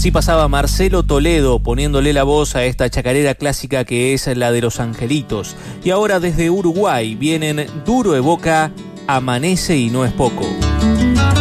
Así pasaba Marcelo Toledo poniéndole la voz a esta chacarera clásica que es la de Los Angelitos. Y ahora desde Uruguay vienen Duro de Boca, Amanece y no es poco.